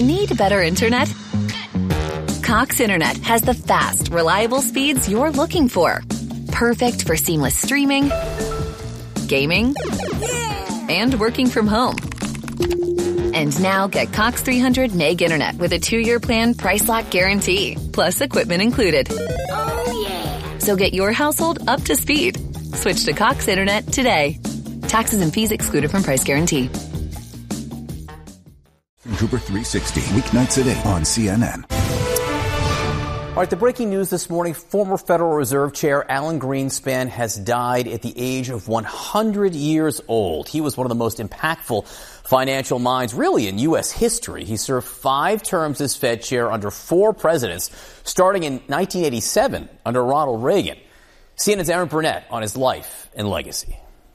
Need better internet? Cox Internet has the fast, reliable speeds you're looking for. Perfect for seamless streaming, gaming, and working from home. And now get Cox 300 meg internet with a 2-year plan price lock guarantee, plus equipment included. Oh, yeah. So get your household up to speed. Switch to Cox Internet today. Taxes and fees excluded from price guarantee. Cooper 360, weeknights at 8 on CNN. All right, the breaking news this morning, former Federal Reserve Chair Alan Greenspan has died at the age of 100 years old. He was one of the most impactful financial minds, really, in U.S. history. He served 5 terms as Fed chair under 4 presidents, starting in 1987 under Ronald Reagan. CNN's Aaron Burnett on his life and legacy.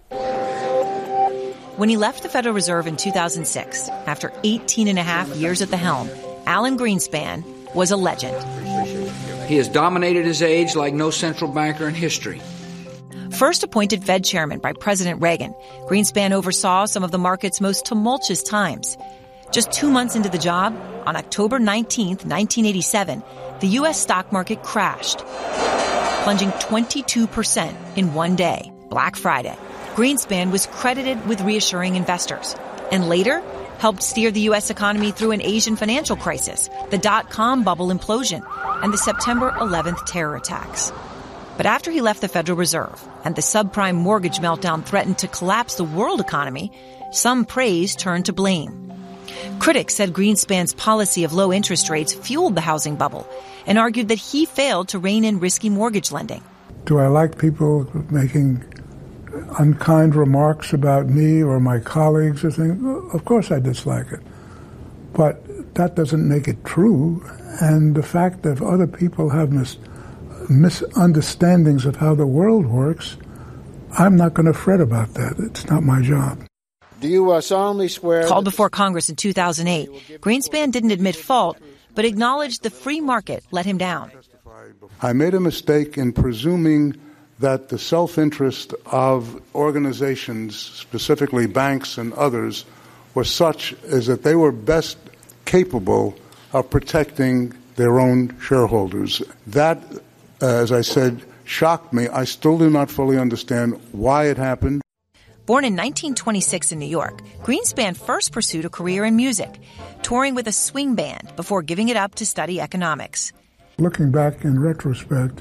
When he left the Federal Reserve in 2006, after 18 and a half years at the helm, Alan Greenspan was a legend. He has dominated his age like no central banker in history. First appointed Fed chairman by President Reagan, Greenspan oversaw some of the market's most tumultuous times. Just 2 months into the job, on October 19, 1987, the U.S. stock market crashed, plunging 22% in one day, Black Friday. Greenspan was credited with reassuring investors and later helped steer the U.S. economy through an Asian financial crisis, the dot-com bubble implosion, and the September 11th terror attacks. But after he left the Federal Reserve and the subprime mortgage meltdown threatened to collapse the world economy, some praise turned to blame. Critics said Greenspan's policy of low interest rates fueled the housing bubble and argued that he failed to rein in risky mortgage lending. Do I like people making unkind remarks about me or my colleagues or things? Of course I dislike it. But that doesn't make it true. And the fact that other people have misunderstandings of how the world works, I'm not going to fret about that. It's not my job. Do you solemnly swear? Called before Congress in 2008, Greenspan didn't admit fault, but acknowledged the free market let him down. I made a mistake in presuming that the self-interest of organizations, specifically banks and others, was such as that they were best capable of protecting their own shareholders. That, as I said, shocked me. I still do not fully understand why it happened. Born in 1926 in New York, Greenspan first pursued a career in music, touring with a swing band before giving it up to study economics. Looking back in retrospect,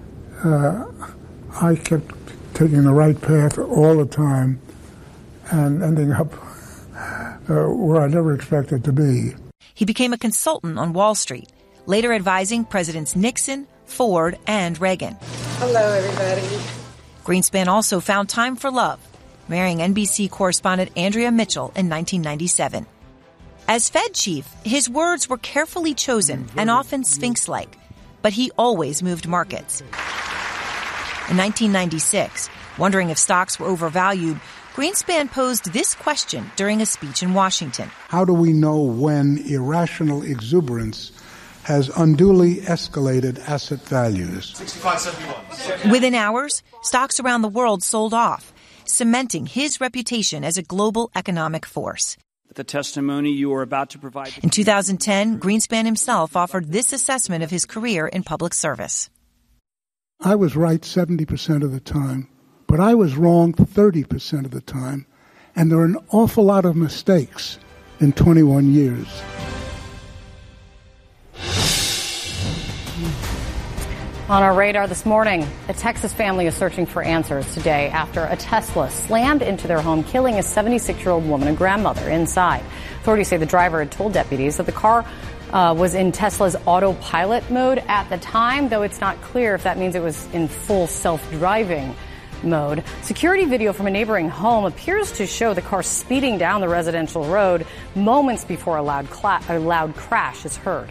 I kept taking the right path all the time and ending up where I never expected to be. He became a consultant on Wall Street, later advising Presidents Nixon, Ford, and Reagan. Hello, everybody. Greenspan also found time for love, marrying NBC correspondent Andrea Mitchell in 1997. As Fed chief, his words were carefully chosen and often Sphinx-like, but he always moved markets. In 1996, wondering if stocks were overvalued, Greenspan posed this question during a speech in Washington. How do we know when irrational exuberance has unduly escalated asset values? 65.71. Within hours, stocks around the world sold off, cementing his reputation as a global economic force. The testimony you are about to provide. In 2010, Greenspan himself offered this assessment of his career in public service. I was right 70% of the time, but I was wrong 30% of the time, and there are an awful lot of mistakes in 21 years. On our radar this morning, a Texas family is searching for answers today after a Tesla slammed into their home, killing a 76-year-old woman and grandmother inside. Authorities say the driver had told deputies that the car was in Tesla's autopilot mode at the time, though it's not clear if that means it was in full self-driving mode. Security video from a neighboring home appears to show the car speeding down the residential road moments before a loud crash is heard.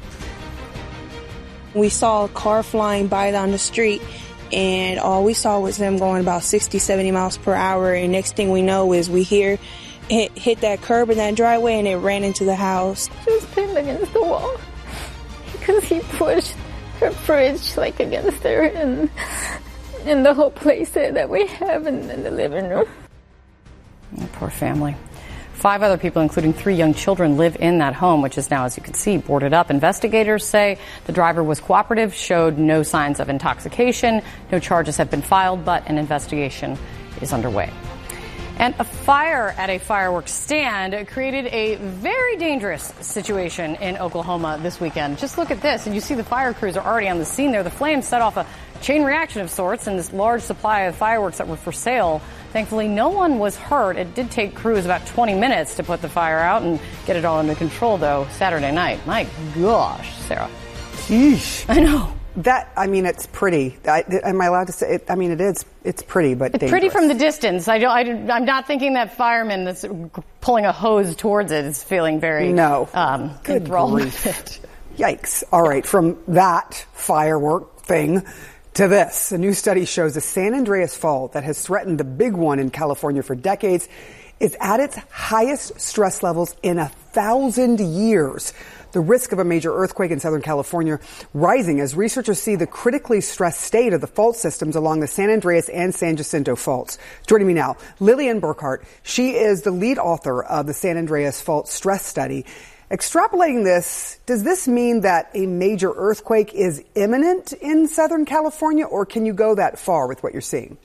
We saw a car flying by down the street, and all we saw was them going about 60, 70 miles per hour, and next thing we know is we hear it hit that curb in that driveway, and it ran into the house. She was pinned against the wall because he pushed her fridge against her, and the whole playset that we have in the living room. Poor family. 5 other people, including 3 young children, live in that home, which is now, as you can see, boarded up. Investigators say the driver was cooperative, showed no signs of intoxication. No charges have been filed, but an investigation is underway. And a fire at a fireworks stand created a very dangerous situation in Oklahoma this weekend. Just look at this, and you see the fire crews are already on the scene there. The flames set off a chain reaction of sorts, and this large supply of fireworks that were for sale. Thankfully, no one was hurt. It did take crews about 20 minutes to put the fire out and get it all under control, though, Saturday night. My gosh, Sarah. Yeesh. I know. It's pretty. Am I allowed to say it? I mean, it is. It's pretty, but it's dangerous. Pretty from the distance. I'm not thinking that fireman that's pulling a hose towards it is feeling very enthralled with it. Yikes. All right, from that firework thing to this. A new study shows the San Andreas Fault that has threatened the big one in California for decades is at its highest stress levels in 1,000 years. The risk of a major earthquake in Southern California rising as researchers see the critically stressed state of the fault systems along the San Andreas and San Jacinto faults. Joining me now, Lillian Burkhart. She is the lead author of the San Andreas Fault Stress Study. Extrapolating this, does this mean that a major earthquake is imminent in Southern California, or can you go that far with what you're seeing?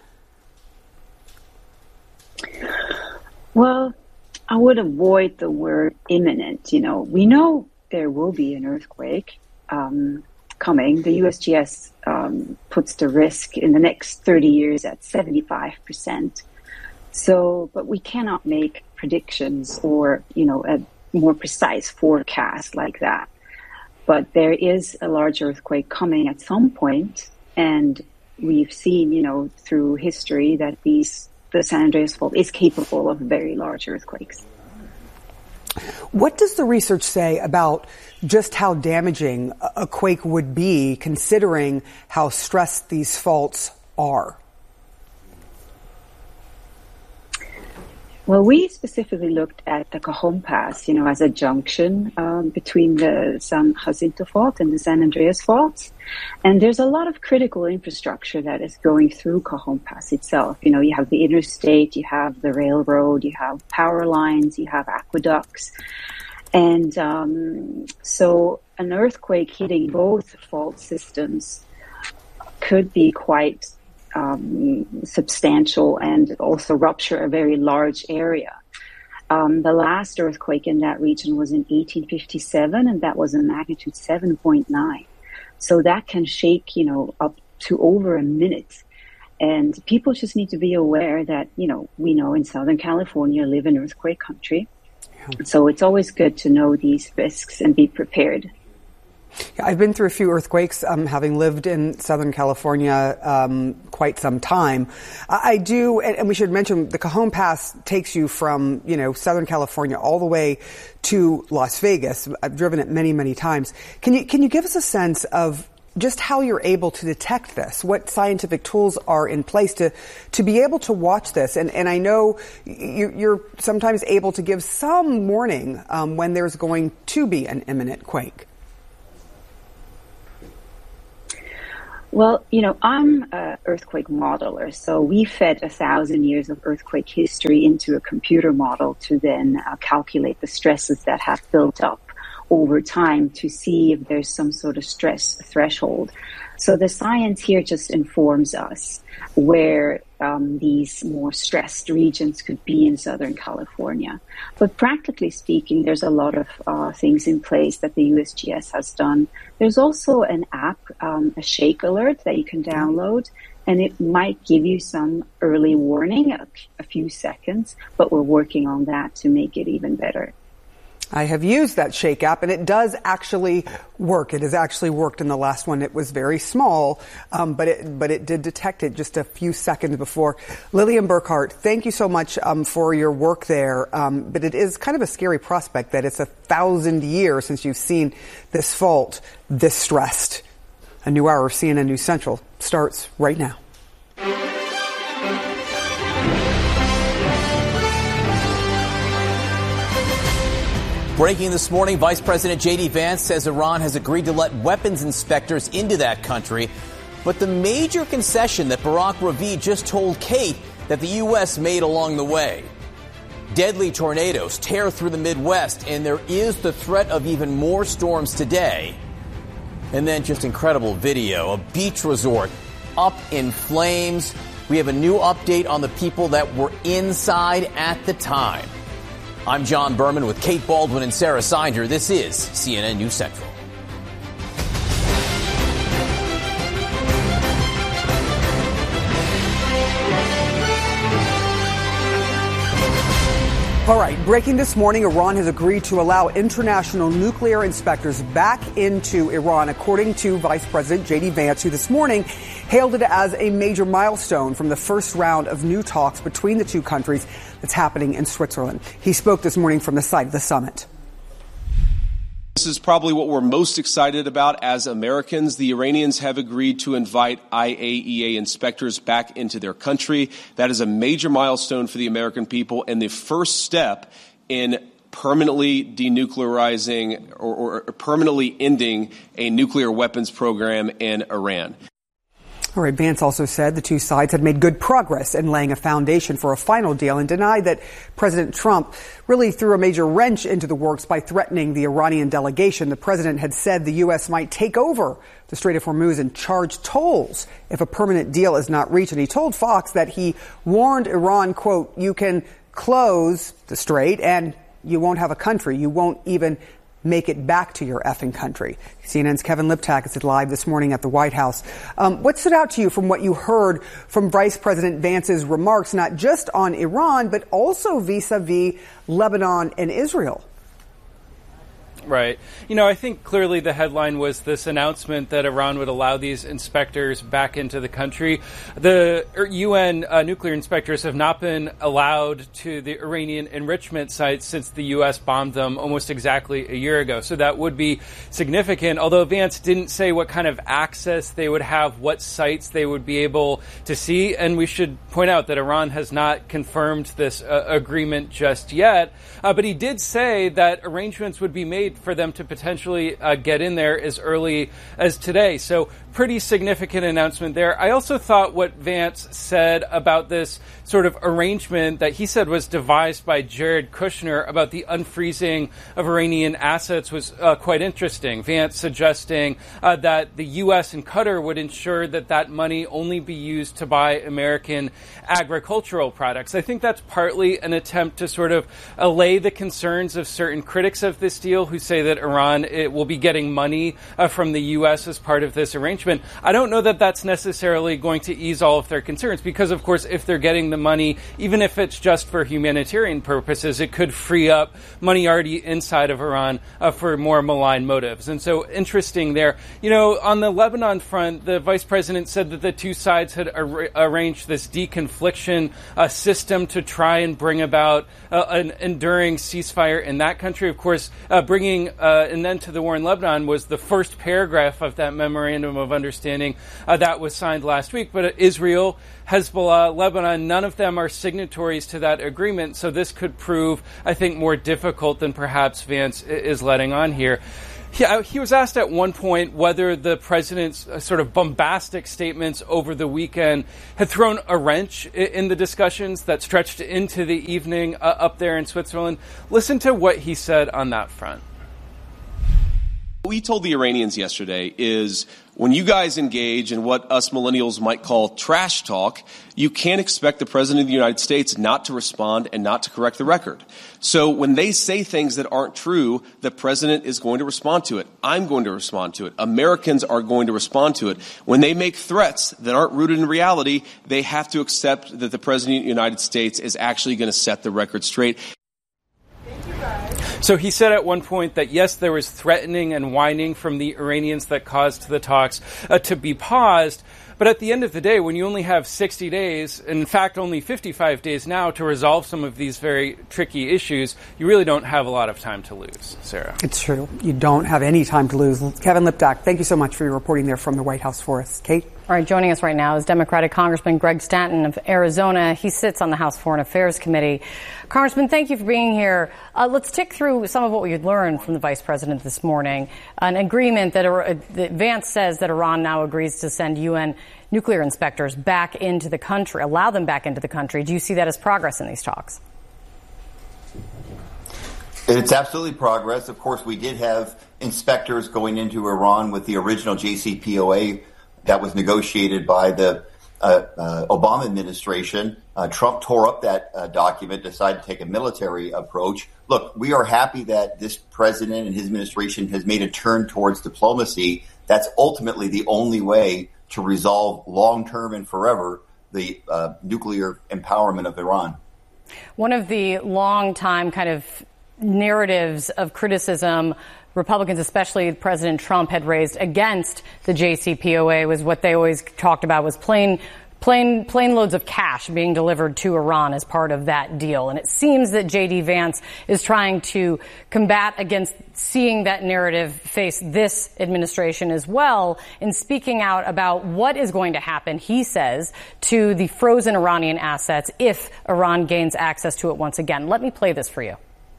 Well, I would avoid the word imminent. We know there will be an earthquake coming. The USGS puts the risk in the next 30 years at 75%. But we cannot make predictions or, a more precise forecast like that. But there is a large earthquake coming at some point, and we've seen, through history that the San Andreas Fault is capable of very large earthquakes. What does the research say about just how damaging a quake would be, considering how stressed these faults are? Well, we specifically looked at the Cajon Pass, as a junction between the San Jacinto Fault and the San Andreas Faults. And there's a lot of critical infrastructure that is going through Cajon Pass itself. You have the interstate, you have the railroad, you have power lines, you have aqueducts. And so an earthquake hitting both fault systems could be quite substantial and also rupture a very large area. The last earthquake in that region was in 1857, and that was a magnitude 7.9. So that can shake, up to over a minute. And people just need to be aware that, we know in Southern California live in earthquake country. Yeah. So it's always good to know these risks and be prepared. I've been through a few earthquakes, having lived in Southern California quite some time. I do, and we should mention, the Cajon Pass takes you from, Southern California all the way to Las Vegas. I've driven it many, many times. Can you give us a sense of just how you're able to detect this? What scientific tools are in place to be able to watch this? And I know you're sometimes able to give some warning when there's going to be an imminent quake. Well, I'm an earthquake modeler, so we fed 1,000 years of earthquake history into a computer model to then calculate the stresses that have built up over time to see if there's some sort of stress threshold. So the science here just informs us where these more stressed regions could be in Southern California. But practically speaking, there's a lot of things in place that the USGS has done. There's also an app, a shake alert that you can download, and it might give you some early warning, a few seconds, but we're working on that to make it even better. I have used that Shake app, and it does actually work. It has actually worked in the last one. It was very small, but it did detect it just a few seconds before. Lillian Burkhart, thank you so much for your work there. But it is kind of a scary prospect that it's 1,000 years since you've seen this fault this stressed. A new hour of CNN News Central starts right now. Breaking this morning, Vice President J.D. Vance says Iran has agreed to let weapons inspectors into that country. But the major concession that Barack Ravid just told Kate that the U.S. made along the way. Deadly tornadoes tear through the Midwest, and there is the threat of even more storms today. And then just incredible video, a beach resort up in flames. We have a new update on the people that were inside at the time. I'm John Berman with Kate Baldwin and Sarah Seinder. This is CNN News Central. All right, breaking this morning, Iran has agreed to allow international nuclear inspectors back into Iran, according to Vice President J.D. Vance, who this morning hailed it as a major milestone from the first round of new talks between the two countries that's happening in Switzerland. He spoke this morning from the site of the summit. This is probably what we're most excited about as Americans. The Iranians have agreed to invite IAEA inspectors back into their country. That is a major milestone for the American people and the first step in permanently denuclearizing or permanently ending a nuclear weapons program in Iran. All right, Vance also said the two sides had made good progress in laying a foundation for a final deal and denied that President Trump really threw a major wrench into the works by threatening the Iranian delegation. The president had said the U.S. might take over the Strait of Hormuz and charge tolls if a permanent deal is not reached. And he told Fox that he warned Iran, quote, "You can close the strait and you won't have a country. You won't even make it back to your effing country." CNN's Kevin Liptak is live this morning at the White House. What stood out to you from what you heard from Vice President Vance's remarks, not just on Iran, but also vis-a-vis Lebanon and Israel? Right. You know, I think clearly the headline was this announcement that Iran would allow these inspectors back into the country. The UN nuclear inspectors have not been allowed to the Iranian enrichment sites since the U.S. bombed them almost exactly a year ago. So that would be significant, although Vance didn't say what kind of access they would have, what sites they would be able to see. And we should point out that Iran has not confirmed this agreement just yet. But he did say that arrangements would be made for them to potentially get in there as early as today. So pretty significant announcement there. I also thought what Vance said about this sort of arrangement that he said was devised by Jared Kushner about the unfreezing of Iranian assets was quite interesting. Vance suggesting that the U.S. and Qatar would ensure that that money only be used to buy American agricultural products. I think that's partly an attempt to sort of allay the concerns of certain critics of this deal who say that Iran will be getting money from the U.S. as part of this arrangement. I don't know that that's necessarily going to ease all of their concerns because, of course, if they're getting the money, even if it's just for humanitarian purposes, it could free up money already inside of Iran for more malign motives. And so interesting there. You know, on the Lebanon front, the vice president said that the two sides had arranged this deconfliction system to try and bring about an enduring ceasefire in that country. Of course, bringing an end to the war in Lebanon was the first paragraph of that memorandum of understanding that was signed last week. But Israel, Hezbollah, Lebanon, none of them are signatories to that agreement. So this could prove, I think, more difficult than perhaps Vance is letting on here. He was asked at one point whether the president's sort of bombastic statements over the weekend had thrown a wrench in the discussions that stretched into the evening up there in Switzerland. Listen to what he said on that front. What we told the Iranians yesterday is when you guys engage in what us millennials might call trash talk, you can't expect the president of the United States not to respond and not to correct the record. So when they say things that aren't true, the president is going to respond to it. I'm going to respond to it. Americans are going to respond to it. When they make threats that aren't rooted in reality, they have to accept that the president of the United States is actually going to set the record straight. So he said at one point that, yes, there was threatening and whining from the Iranians that caused the talks to be paused. But at the end of the day, when you only have 60 days, in fact, only 55 days now to resolve some of these very tricky issues, you really don't have a lot of time to lose, Sarah. It's true. You don't have any time to lose. Kevin Liptak, thank you so much for your reporting there from the White House for us. Kate? All right, joining us right now is Democratic Congressman Greg Stanton of Arizona. He sits on the House Foreign Affairs Committee. Congressman, thank you for being here. Let's tick through some of what we learned from the vice president this morning. An agreement that Vance says that Iran now agrees to send UN nuclear inspectors back into the country, allow them back into the country. Do you see that as progress in these talks? It's absolutely progress. Of course, we did have inspectors going into Iran with the original JCPOA that was negotiated by the Obama administration. Trump tore up that document, decided to take a military approach. Look, we are happy that this president and his administration has made a turn towards diplomacy. That's ultimately the only way to resolve long-term and forever the nuclear empowerment of Iran. One of the long-time kind of narratives of criticism Republicans, especially President Trump, had raised against the JCPOA was what they always talked about was plain loads of cash being delivered to Iran as part of that deal. And it seems that J.D. Vance is trying to combat against seeing that narrative face this administration as well in speaking out about what is going to happen, he says, to the frozen Iranian assets if Iran gains access to it once again. Let me play this for you.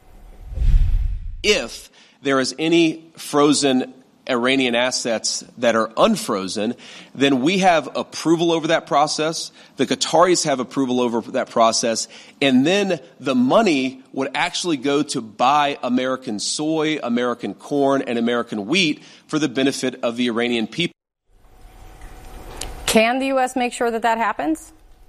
If there is any frozen Iranian assets that are unfrozen, then we have approval over that process. The Qataris have approval over that process. And then the money would actually go to buy American soy, American corn, and American wheat for the benefit of the Iranian people. Can the U.S. make sure that that happens?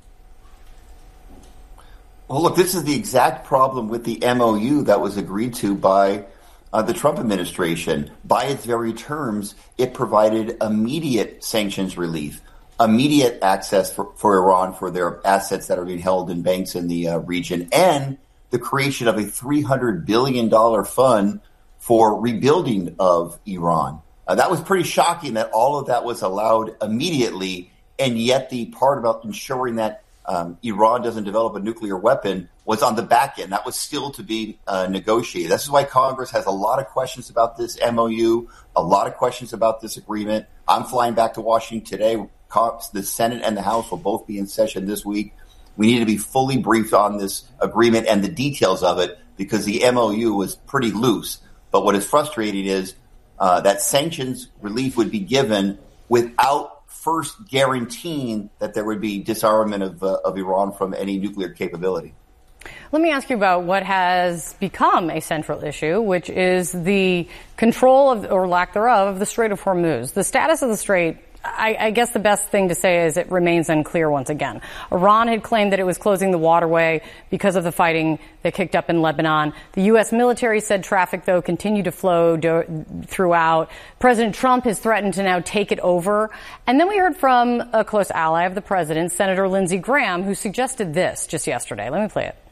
Well, look, this is the exact problem with the MOU that was agreed to by the Trump administration. By its very terms, it provided immediate sanctions relief, immediate access for Iran for their assets that are being held in banks in the region, and the creation of a $300 billion fund for rebuilding of Iran. That was pretty shocking that all of that was allowed immediately, and yet the part about ensuring that Iran doesn't develop a nuclear weapon was on the back end. That was still to be negotiated. This is why Congress has a lot of questions about this MOU, a lot of questions about this agreement. I'm flying back to Washington today. The Senate and the House will both be in session this week. We need to be fully briefed on this agreement and the details of it because the MOU was pretty loose. But what is frustrating is that sanctions relief would be given without first guaranteeing that there would be disarmament of Iran from any nuclear capability. Let me ask you about what has become a central issue, which is the control of, or lack thereof, of the Strait of Hormuz. The status of the Strait, I guess the best thing to say is it remains unclear once again. Iran had claimed that it was closing the waterway because of the fighting that kicked up in Lebanon. The U.S. military said traffic, though, continued to flow throughout. President Trump has threatened to now take it over. And then we heard from a close ally of the president, Senator Lindsey Graham, who suggested this just yesterday. Let me play it.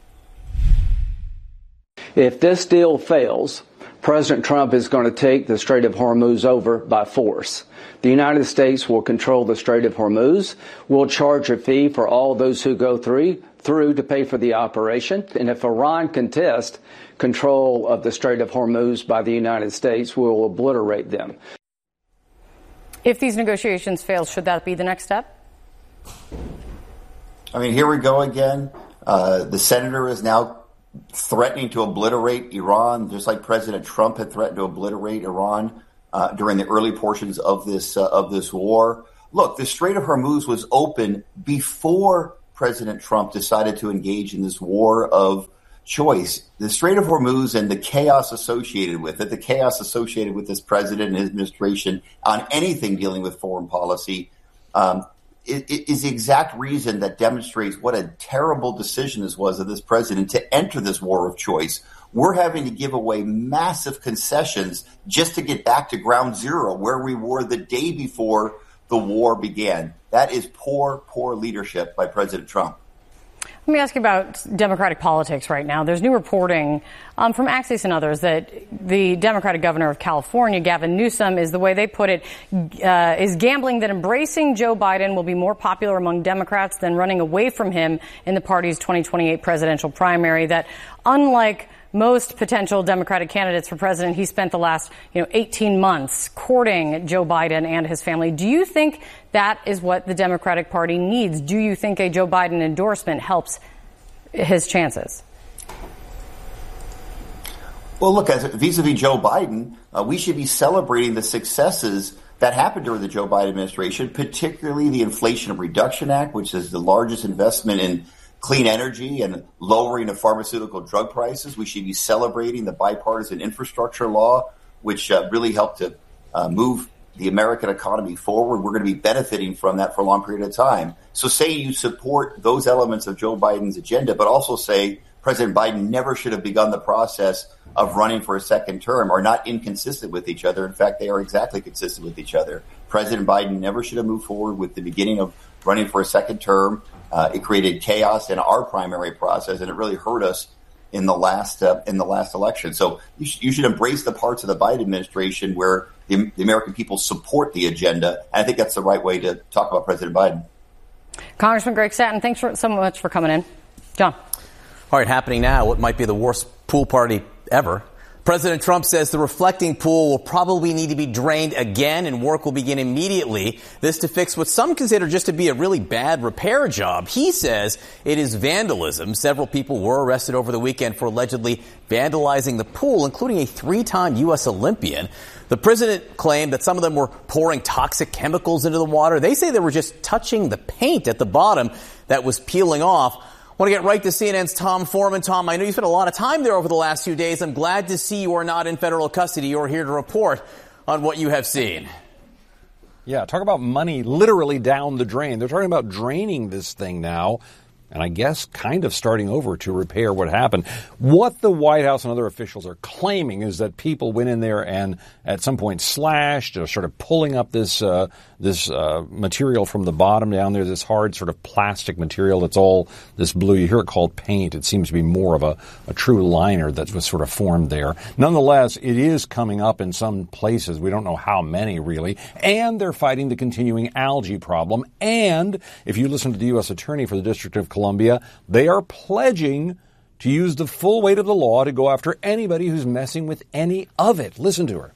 If this deal fails, President Trump is going to take the Strait of Hormuz over by force. The United States will control the Strait of Hormuz. We'll charge a fee for all those who go through to pay for the operation. And if Iran contests control of the Strait of Hormuz by the United States, we'll obliterate them. If these negotiations fail, should that be the next step? I mean, here we go again. The senator is now threatening to obliterate Iran, just like President Trump had threatened to obliterate Iran during the early portions of this war. Look, the Strait of Hormuz was open before President Trump decided to engage in this war of choice. The Strait of Hormuz and the chaos associated with it, the chaos associated with this president and his administration on anything dealing with foreign policy, it is the exact reason that demonstrates what a terrible decision this was of this president to enter this war of choice. We're having to give away massive concessions just to get back to ground zero where we were the day before the war began. That is poor leadership by President Trump. Let me ask you about Democratic politics right now. There's new reporting from Axios and others that the Democratic governor of California, Gavin Newsom, is the way they put it, is gambling that embracing Joe Biden will be more popular among Democrats than running away from him in the party's 2028 presidential primary. That unlike most potential Democratic candidates for president, he spent the last 18 months courting Joe Biden and his family. Do you think that is what the Democratic Party needs? Do you think a Joe Biden endorsement helps his chances? Well, look, vis-a-vis Joe Biden, we should be celebrating the successes that happened during the Joe Biden administration, particularly the Inflation Reduction Act, which is the largest investment in clean energy and lowering of pharmaceutical drug prices. We should be celebrating the bipartisan infrastructure law, which really helped to move the American economy forward. We're going to be benefiting from that for a long period of time. So say you support those elements of Joe Biden's agenda, but also say President Biden never should have begun the process of running for a second term, are not inconsistent with each other. In fact, they are exactly consistent with each other. President Biden never should have moved forward with the beginning of running for a second term. It created chaos in our primary process, and it really hurt us in the last election. So you should embrace the parts of the Biden administration where the American people support the agenda. And I think that's the right way to talk about President Biden. Congressman Greg Stanton, thanks so much for coming in. John. All right, happening now, what might be the worst pool party ever. President Trump says the reflecting pool will probably need to be drained again and work will begin immediately. This to fix what some consider just to be a really bad repair job. He says it is vandalism. Several people were arrested over the weekend for allegedly vandalizing the pool, including a 3-time U.S. Olympian. The president claimed that some of them were pouring toxic chemicals into the water. They say they were just touching the paint at the bottom that was peeling off. I want to get right to CNN's Tom Foreman. Tom, I know you spent a lot of time there over the last few days. I'm glad to see you are not in federal custody. You're here to report on what you have seen. Yeah, talk about money literally down the drain. They're talking about draining this thing now, and I guess kind of starting over to repair what happened. What the White House and other officials are claiming is that people went in there and at some point slashed or started pulling up this material from the bottom down there, this hard sort of plastic material that's all this blue. You hear it called paint. It seems to be more of a true liner that was sort of formed there. Nonetheless, it is coming up in some places. We don't know how many really. And they're fighting the continuing algae problem. And if you listen to the U.S. Attorney for the District of Columbia, they are pledging to use the full weight of the law to go after anybody who's messing with any of it. Listen to her.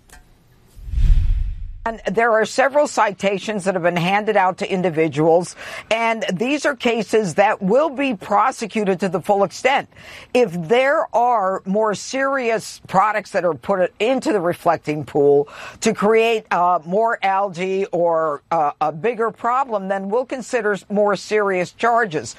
And there are several citations that have been handed out to individuals, and these are cases that will be prosecuted to the full extent. If there are more serious products that are put into the reflecting pool to create more algae or a bigger problem, then we'll consider more serious charges.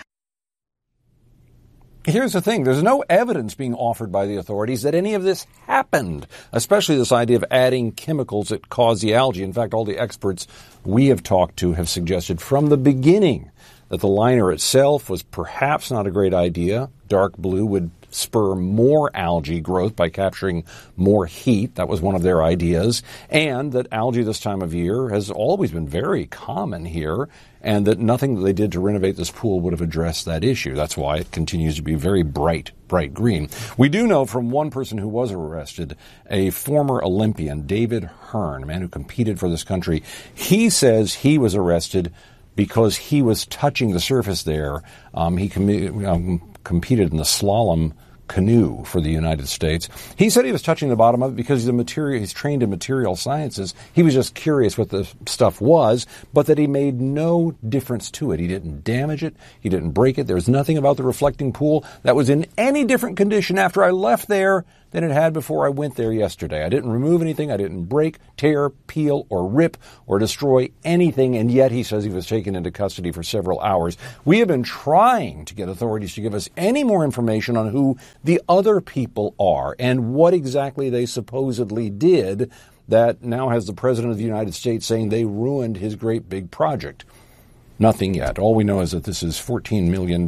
Here's the thing. There's no evidence being offered by the authorities that any of this happened, especially this idea of adding chemicals that cause the algae. In fact, all the experts we have talked to have suggested from the beginning that the liner itself was perhaps not a great idea. Dark blue would spur more algae growth by capturing more heat. That was one of their ideas. And that algae this time of year has always been very common here, and that nothing that they did to renovate this pool would have addressed that issue. That's why it continues to be very bright green. We do know from one person who was arrested, a former Olympian, David Hearn, a man who competed for this country. He says he was arrested because he was touching the surface there. He competed in the slalom canoe for the United States. He said he was touching the bottom of it because he's trained in material sciences. He was just curious what the stuff was, but that he made no difference to it. He didn't damage it. He didn't break it. There was nothing about the reflecting pool that was in any different condition after I left there than it had before I went there yesterday. I didn't remove anything. I didn't break, tear, peel, or rip, or destroy anything, and yet he says he was taken into custody for several hours. We have been trying to get authorities to give us any more information on who the other people are and what exactly they supposedly did that now has the President of the United States saying they ruined his great big project. Nothing yet. All we know is that this is $14 million,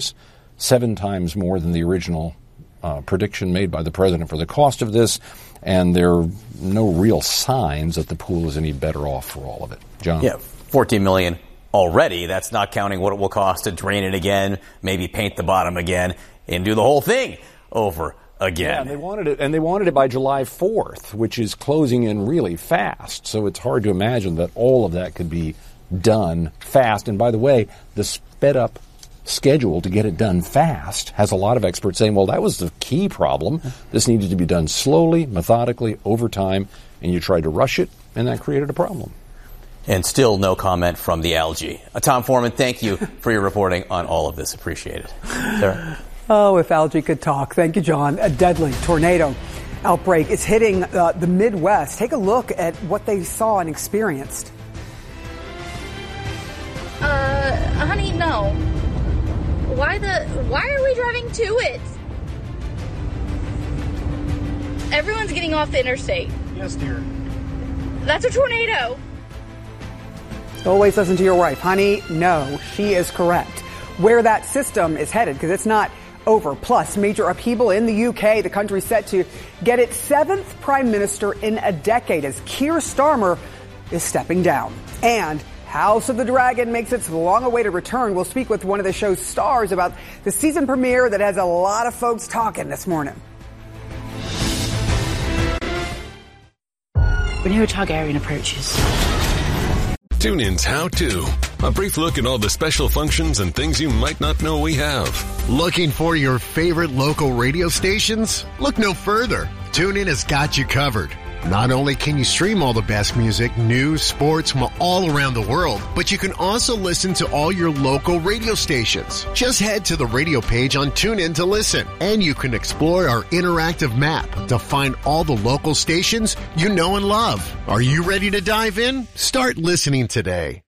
7 times more than the original prediction made by the president for the cost of this, and there are no real signs that the pool is any better off for all of it. John? Yeah, $14 million already. That's not counting what it will cost to drain it again, maybe paint the bottom again, and do the whole thing over again. Yeah, and they wanted it by July 4th, which is closing in really fast. So it's hard to imagine that all of that could be done fast. And by the way, the sped up schedule to get it done fast has a lot of experts saying, well, that was the key problem. This needed to be done slowly, methodically, over time, and you tried to rush it, and that created a problem. And still no comment from the algae. Tom Foreman, thank you for your reporting on all of this. Appreciate it. Sarah? Oh, if algae could talk. Thank you, John. A deadly tornado outbreak is hitting the Midwest. Take a look at what they saw and experienced. Honey, no. Why are we driving to it? Everyone's getting off the interstate. Yes, dear. That's a tornado. Always listen to your wife, honey. No, she is correct. Where that system is headed, because it's not over. Plus, major upheaval in the UK. The country's set to get its 7th prime minister in a decade as Keir Starmer is stepping down. And House of the Dragon makes its long-awaited return. We'll speak with one of the show's stars about the season premiere that has a lot of folks talking this morning. Rhaenyra Targaryen approaches. Tune in's How To. A brief look at all the special functions and things you might not know we have. Looking for your favorite local radio stations? Look no further. TuneIn has got you covered. Not only can you stream all the best music, news, sports from all around the world, but you can also listen to all your local radio stations. Just head to the radio page on TuneIn to listen, and you can explore our interactive map to find all the local stations you know and love. Are you ready to dive in? Start listening today.